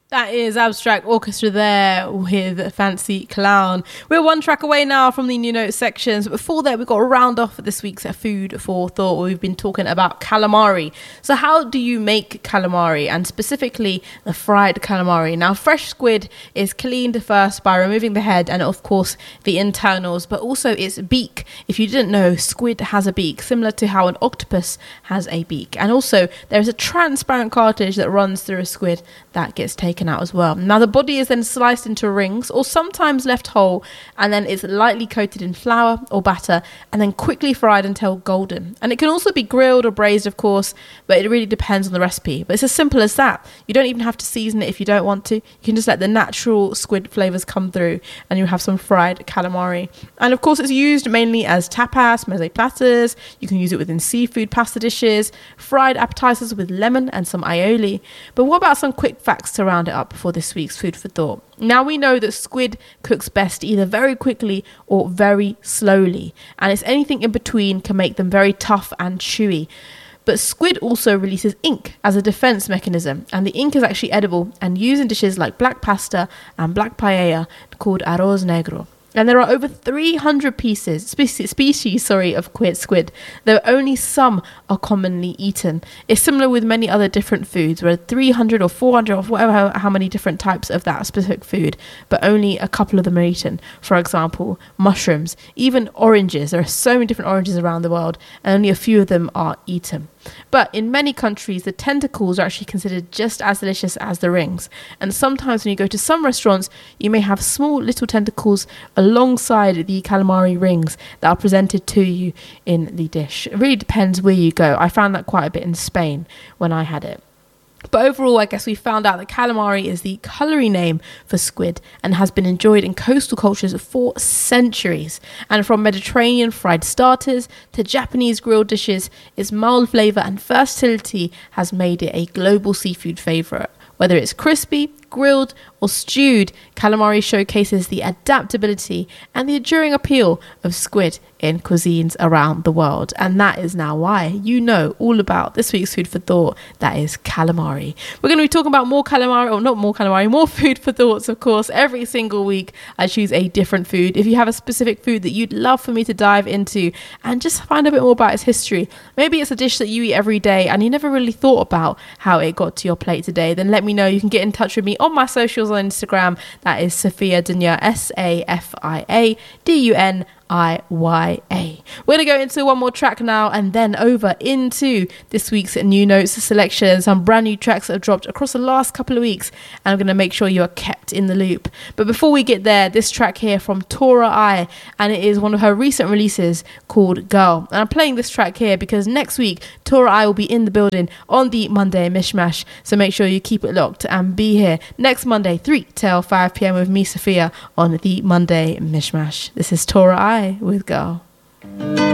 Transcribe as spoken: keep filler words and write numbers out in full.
That is Abstract Orchestra there with Fancy Clown. We're one track away now from the new notes sections. But before that, we've got to round off this week's Food for Thought, where we've been talking about calamari. So how do you make calamari, and specifically the fried calamari? Now, fresh squid is cleaned first by removing the head and, of course, the internals, but also its beak. If you didn't know, squid has a beak, similar to how an octopus has a beak. And also, there is a transparent cartilage that runs through a squid that gets taken out as well. Now the body is then sliced into rings, or sometimes left whole, and then it's lightly coated in flour or batter and then quickly fried until golden. And it can also be grilled or braised, of course, but it really depends on the recipe. But it's as simple as that. You don't even have to season it if you don't want to. You can just let the natural squid flavors come through and you have some fried calamari. And of course, it's used mainly as tapas, meze platters. You can use it within seafood pasta dishes, fried appetizers with lemon and some aioli. But what about some quick facts to round it up for this week's Food for Thought? Now, we know that squid cooks best either very quickly or very slowly, and it's anything in between can make them very tough and chewy. But squid also releases ink as a defense mechanism, and the ink is actually edible and used in dishes like black pasta and black paella called arroz negro. And there are over three hundred pieces, species, species sorry, of squid, though only some are commonly eaten. It's similar with many other different foods, where three hundred or four hundred or whatever, how many different types of that specific food, but only a couple of them are eaten. For example, mushrooms, even oranges. There are so many different oranges around the world, and only a few of them are eaten. But in many countries, the tentacles are actually considered just as delicious as the rings. And sometimes when you go to some restaurants, you may have small little tentacles alongside the calamari rings that are presented to you in the dish. It really depends where you go. I found that quite a bit in Spain when I had it. But overall, I guess we found out that calamari is the culinary name for squid and has been enjoyed in coastal cultures for centuries. And from Mediterranean fried starters to Japanese grilled dishes, its mild flavour and versatility has made it a global seafood favourite. Whether it's crispy, grilled or stewed, calamari showcases the adaptability and the enduring appeal of squid in cuisines around the world. And that is now why you know all about this week's Food for Thought, that is calamari. We're going to be talking about more calamari, or not more calamari, more food for thoughts, of course. Every single week I choose a different food. If you have a specific food that you'd love for me to dive into and just find a bit more about its history, maybe it's a dish that you eat every day and you never really thought about how it got to your plate today, then let me know. You can get in touch with me on my socials on Instagram. That is Safia Dunya, S A F I A D U N I Y A. We're going to go into one more track now and then over into this week's new notes selection. Some brand new tracks that have dropped across the last couple of weeks, and I'm going to make sure you are kept in the loop. But before we get there, this track here from Tora I, and it is one of her recent releases called Girl. And I'm playing this track here because next week Tora I will be in the building on the Monday Mishmash, so make sure you keep it locked and be here next Monday three till five p.m. with me, Safia, on the Monday Mishmash. This is Tora I with Girl.